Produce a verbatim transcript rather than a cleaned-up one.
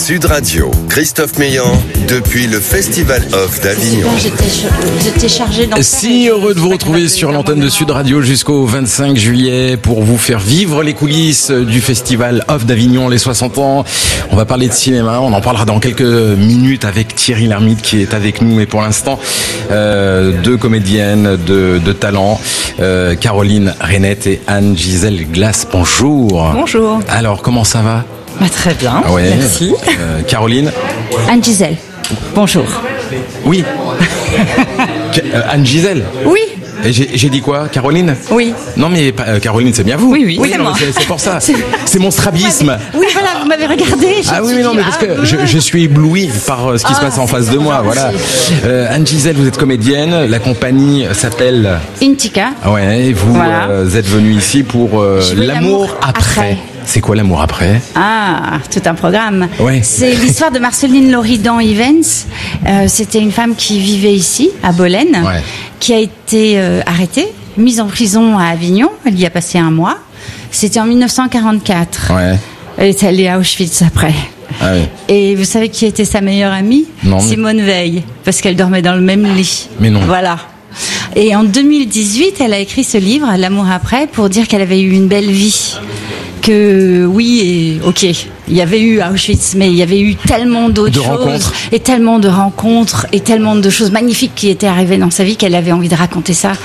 Sud Radio, Christophe Meillan, depuis le Festival Off d'Avignon. J'étais, j'étais chargée d'en Si heureux de vous retrouver sur l'antenne de Sud Radio jusqu'au vingt-cinq juillet pour vous faire vivre les coulisses du Festival Off d'Avignon, les soixante ans. On va parler de cinéma, on en parlera dans quelques minutes avec Thierry Lhermitte qui est avec nous. Mais pour l'instant, euh, deux comédiennes de, de talent, euh, Caroline Rainette et Anne-Gisèle Glass. Bonjour. Bonjour. Alors, comment ça va ? Bah, très bien, Ah ouais. merci. Euh, Caroline ? Anne-Gisèle. Bonjour. Oui. euh, Anne-Gisèle ? Oui. Et j'ai, j'ai dit quoi ? Caroline ? Oui. Non mais euh, Caroline, c'est bien vous. Oui, oui, c'est non, moi. C'est, c'est pour ça. C'est mon strabisme. Oui, voilà, vous m'avez regardé. je Ah me oui, suis mais non, dit, mais parce ah, que je, je suis ébloui par euh, ce qui Ah, se passe en c'est face de moi. gentil. Voilà. Euh, Anne-Gisèle, vous êtes comédienne. La compagnie s'appelle. Intika. Ouais. Et vous Voilà. euh, êtes venue ici pour euh, Jouer l'amour l'amour après. après. C'est quoi l'amour après ? Ah, tout un programme. Ouais. C'est l'histoire de Marceline Loridan Ivens. Euh, c'était une femme qui vivait ici, à Bolène, Ouais. qui a été euh, arrêtée, mise en prison à Avignon. Elle y a passé un mois. C'était en dix-neuf cent quarante-quatre. Ouais. Elle est allée à Auschwitz après. Ah oui. Et vous savez qui était sa meilleure amie ? Non, mais- Simone Veil, parce qu'elle dormait dans le même lit. Mais non. Voilà. Et en deux mille dix-huit, elle a écrit ce livre, L'amour après, pour dire qu'elle avait eu une belle vie. Que oui, et ok, il y avait eu Auschwitz, mais il y avait eu tellement d'autres De choses, rencontres. et tellement de rencontres, et tellement de choses magnifiques qui étaient arrivées dans sa vie qu'elle avait envie de raconter ça